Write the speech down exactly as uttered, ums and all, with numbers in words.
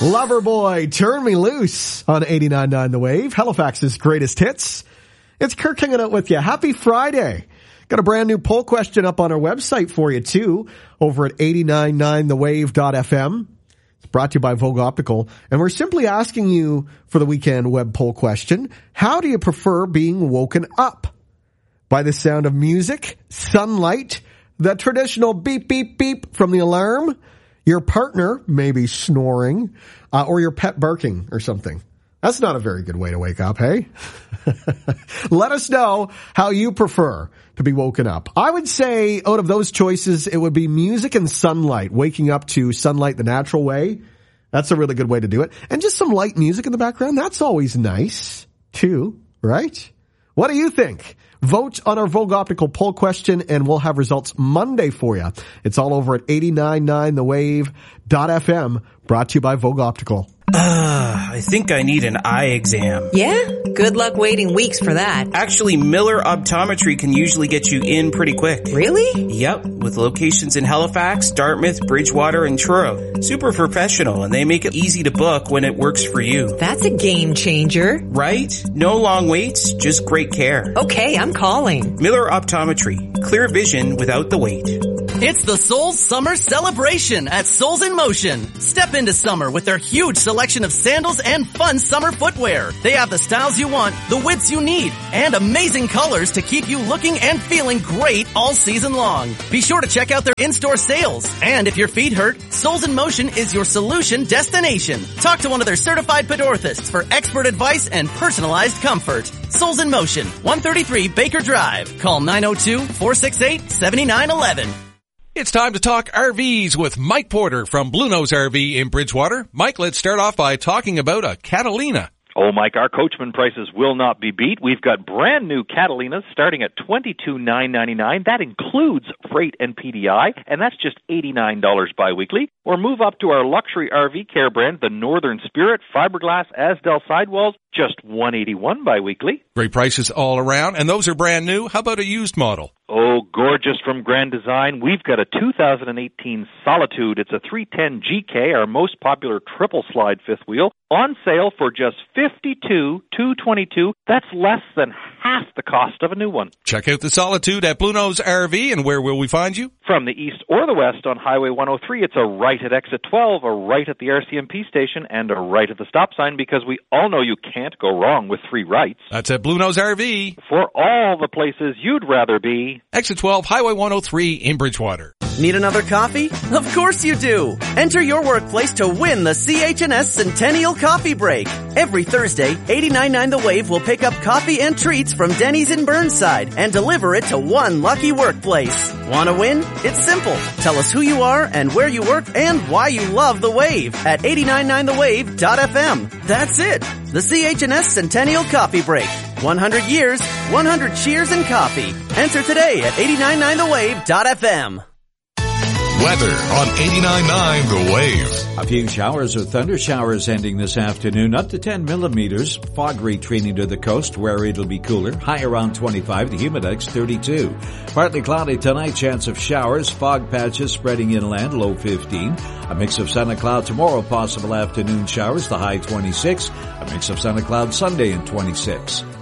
Loverboy, Turn Me Loose on eighty-nine point nine The Wave, Halifax's greatest hits. It's Kirk hanging out with you. Happy Friday. Got a brand new poll question up on our website for you too, over at eighty-nine nine the wave dot f m. It's brought to you by Vogue Optical, and we're simply asking you for the weekend web poll question. How do you prefer being woken up? By the sound of music, sunlight, the traditional beep, beep, beep from the alarm, your partner maybe snoring, uh, or your pet barking or something. That's not a very good way to wake up, hey? Let us know how you prefer to be woken up. I would say out of those choices, it would be music and sunlight, waking up to sunlight the natural way. That's a really good way to do it. And just some light music in the background, that's always nice too, right? What do you think? Vote on our Vogue Optical poll question, and we'll have results Monday for you. It's all over at eighty-nine nine the wave dot f m, brought to you by Vogue Optical. Uh, I think I need an eye exam. Yeah? Good luck waiting weeks for that. Actually, Miller Optometry can usually get you in pretty quick. Really? Yep, with locations in Halifax, Dartmouth, Bridgewater, and Truro. Super professional, and they make it easy to book when it works for you. That's a game changer. Right? No long waits, just great care. Okay, I'm calling. Miller Optometry. Clear vision without the wait. It's the Souls Summer Celebration at Souls in Motion. Step into summer with their huge selection of sandals and fun summer footwear. They have the styles you want, the widths you need, and amazing colors to keep you looking and feeling great all season long. Be sure to check out their in-store sales. And if your feet hurt, Souls in Motion is your solution destination. Talk to one of their certified podorthists for expert advice and personalized comfort. Souls in Motion, one thirty-three Baker Drive. Call nine oh two, four six eight, seven nine one one. It's time to talk R Vs with Mike Porter from Blue Nose R V in Bridgewater. Mike, let's start off by talking about a Catalina. Oh, Mike, our Coachman prices will not be beat. We've got brand new Catalinas starting at twenty-two thousand nine hundred ninety-nine dollars. That includes freight and P D I, and that's just eighty-nine dollars biweekly. Or move up to our luxury R V care brand, the Northern Spirit, fiberglass Asdel sidewalls, just one hundred eighty-one dollars biweekly. Great prices all around, and those are brand new. How about a used model? Oh, gorgeous from Grand Design. We've got a two thousand eighteen Solitude. It's a three ten G K, our most popular triple slide fifth wheel, on sale for just fifty-two thousand two hundred twenty-two dollars. That's less than half the cost of a new one. Check out the Solitude at Blue Nose R V, and where will we find you? From the east or the west on Highway one oh three, it's a right at exit twelve, a right at the R C M P station, and a right at the stop sign, because we all know you can't go wrong with three rights. That's at Blue Nose R V. For all the places you'd rather be. Exit twelve, Highway one oh three in Bridgewater. Need another coffee? Of course you do! Enter your workplace to win the C H and S Centennial Coffee Break. Every Thursday, eighty-nine point nine The Wave will pick up coffee and treats from Denny's in Burnside and deliver it to one lucky workplace. Want to win? It's simple. Tell us who you are and where you work and why you love The Wave at eighty-nine nine the wave dot f m. That's it! The C H and S Centennial Coffee Break. one hundred years, one hundred cheers and coffee. Enter today at eighty-nine nine the wave dot f m. Weather on eighty-nine point nine The Wave. A few showers or thunder showers ending this afternoon, up to ten millimeters. Fog retreating to the coast where it'll be cooler. High around twenty-five, the humidex thirty-two. Partly cloudy tonight, chance of showers. Fog patches spreading inland, low fifteen. A mix of sun and cloud tomorrow, possible afternoon showers, the high twenty-six. A mix of sun and cloud Sunday and twenty-six.